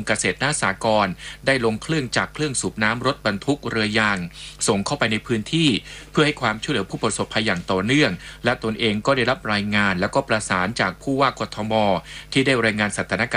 เกษตรหน้าสากรณ์ได้ลงเครื่องจักรเครื่องสูบน้ำรถบรรทุกเรือยางส่งเข้าไปในพื้นที่เพื่อให้ความช่วยเหลือผู้ประสบภัยอย่างต่อเนื่องและตนเองก็ได้รับรายงานแล้วก็ประสานจากผู้ว่ากทมที่ได้รายงานสถานการณ์